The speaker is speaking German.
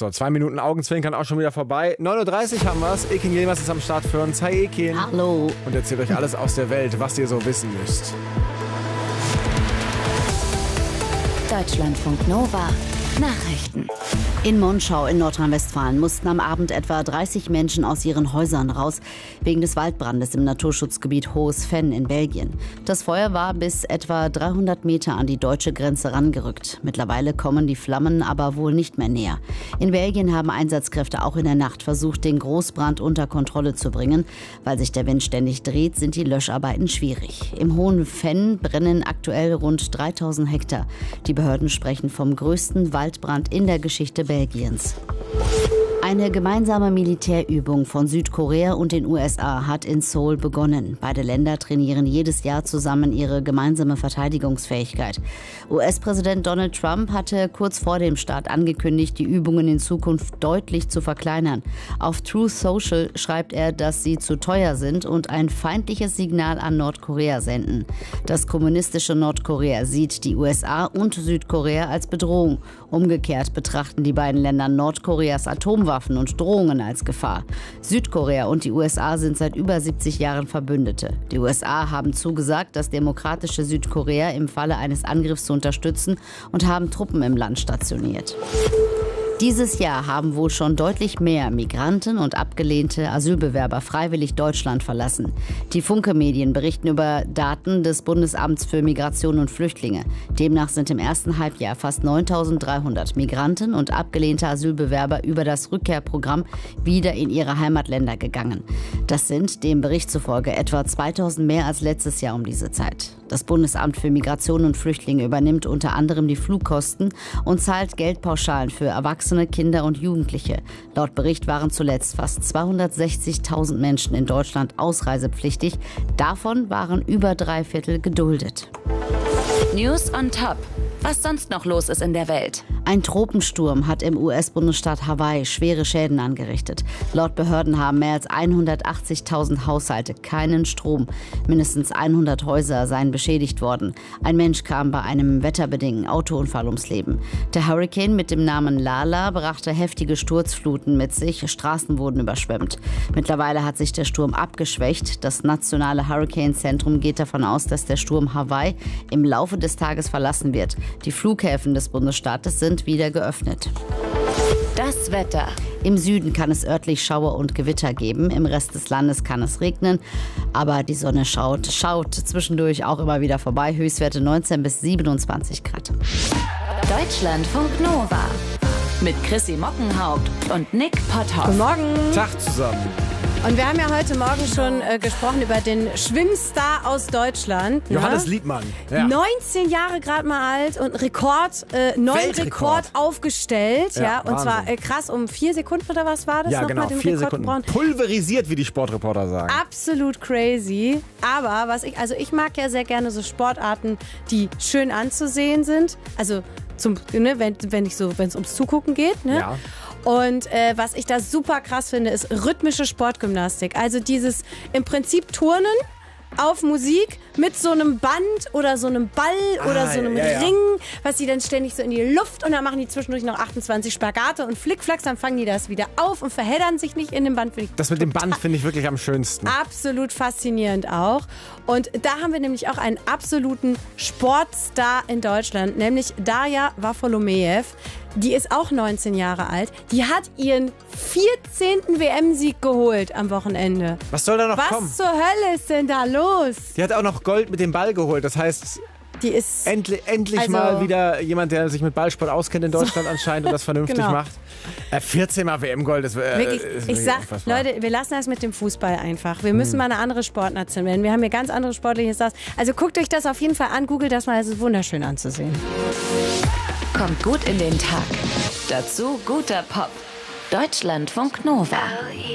So, 2 Minuten Augenzwinkern auch schon wieder vorbei. 9:30 Uhr haben wir es. Ekin Yilmaz ist am Start für uns. Hi Ekin. Hallo. Und erzählt euch alles aus der Welt, was ihr so wissen müsst. Deutschlandfunk Nova. Nachrichten. In Monschau in Nordrhein-Westfalen mussten am Abend etwa 30 Menschen aus ihren Häusern raus, wegen des Waldbrandes im Naturschutzgebiet Hohes Venn in Belgien. Das Feuer war bis etwa 300 Meter an die deutsche Grenze rangerückt. Mittlerweile kommen die Flammen aber wohl nicht mehr näher. In Belgien haben Einsatzkräfte auch in der Nacht versucht, den Großbrand unter Kontrolle zu bringen. Weil sich der Wind ständig dreht, sind die Löscharbeiten schwierig. Im Hohen Venn brennen aktuell rund 3000 Hektar. Die Behörden sprechen vom größten Waldbrand in der Geschichte Belgiens. Eine gemeinsame Militärübung von Südkorea und den USA hat in Seoul begonnen. Beide Länder trainieren jedes Jahr zusammen ihre gemeinsame Verteidigungsfähigkeit. US-Präsident Donald Trump hatte kurz vor dem Start angekündigt, die Übungen in Zukunft deutlich zu verkleinern. Auf Truth Social schreibt er, dass sie zu teuer sind und ein feindliches Signal an Nordkorea senden. Das kommunistische Nordkorea sieht die USA und Südkorea als Bedrohung. Umgekehrt betrachten die beiden Länder Nordkoreas Atomwaffen und Drohungen als Gefahr. Südkorea und die USA sind seit über 70 Jahren Verbündete. Die USA haben zugesagt, das demokratische Südkorea im Falle eines Angriffs zu unterstützen und haben Truppen im Land stationiert. Dieses Jahr haben wohl schon deutlich mehr Migranten und abgelehnte Asylbewerber freiwillig Deutschland verlassen. Die Funke-Medien berichten über Daten des Bundesamts für Migration und Flüchtlinge. Demnach sind im ersten Halbjahr fast 9.300 Migranten und abgelehnte Asylbewerber über das Rückkehrprogramm wieder in ihre Heimatländer gegangen. Das sind dem Bericht zufolge etwa 2.000 mehr als letztes Jahr um diese Zeit. Das Bundesamt für Migration und Flüchtlinge übernimmt unter anderem die Flugkosten und zahlt Geldpauschalen für Erwachsene, Kinder und Jugendliche. Laut Bericht waren zuletzt fast 260.000 Menschen in Deutschland ausreisepflichtig. Davon waren über 3/4 geduldet. News on Top. Was sonst noch los ist in der Welt? Ein Tropensturm hat im US-Bundesstaat Hawaii schwere Schäden angerichtet. Laut Behörden haben mehr als 180.000 Haushalte keinen Strom. Mindestens 100 Häuser seien beschädigt worden. Ein Mensch kam bei einem wetterbedingten Autounfall ums Leben. Der Hurrikan mit dem Namen Lala brachte heftige Sturzfluten mit sich. Straßen wurden überschwemmt. Mittlerweile hat sich der Sturm abgeschwächt. Das nationale Hurrikanzentrum geht davon aus, dass der Sturm Hawaii im Laufe des Tages verlassen wird. Die Flughäfen des Bundesstaates sind wieder geöffnet. Das Wetter. Im Süden kann es örtlich Schauer und Gewitter geben. Im Rest des Landes kann es regnen. Aber die Sonne schaut zwischendurch auch immer wieder vorbei. Höchstwerte 19 bis 27 Grad. Deutschlandfunk Nova. Mit Chrissy Mockenhaupt und Nick Potthoff. Guten Morgen. Tag zusammen. Und wir haben ja heute Morgen schon gesprochen über den Schwimmstar aus Deutschland. Ne? Johannes Liebmann. Ja. 19 Jahre gerade mal alt und neuen Rekord aufgestellt. Ja, und Wahnsinn. zwar krass, um 4 Sekunden oder was war das? Ja, nochmal genau, den 4 Rekord Sekunden. gebrochen? Pulverisiert, wie die Sportreporter sagen. Absolut crazy. Aber ich mag ja sehr gerne so Sportarten, die schön anzusehen sind. Also wenn es ums Zugucken geht. Ne? Ja. Und was ich da super krass finde, ist rhythmische Sportgymnastik. Also dieses im Prinzip Turnen auf Musik mit so einem Band oder so einem Ball oder so einem Ring, was die dann ständig so in die Luft und dann machen die zwischendurch noch 28 Spagate und Flickflacks, dann fangen die das wieder auf und verheddern sich nicht in dem Band. Das mit dem Band finde ich wirklich am schönsten. Absolut faszinierend auch. Und da haben wir nämlich auch einen absoluten Sportstar in Deutschland, nämlich Darja Wafolomejew. Die ist auch 19 Jahre alt. Die hat ihren 14. WM-Sieg geholt am Wochenende. Was soll da noch kommen? Was zur Hölle ist denn da los? Die hat auch noch Gold mit dem Ball geholt. Das heißt, die ist endlich mal wieder jemand, der sich mit Ballsport auskennt in Deutschland anscheinend und das vernünftig macht. 14 Mal WM-Gold, das wirklich, ist ich sag, unfassbar. Leute, wir lassen das mit dem Fußball einfach. Wir müssen mal eine andere Sportnation werden. Wir haben hier ganz andere sportliche Stars. Also guckt euch das auf jeden Fall an, googelt das mal, es ist wunderschön anzusehen. Kommt gut in den Tag. Dazu guter Pop. Deutschlandfunk Nova.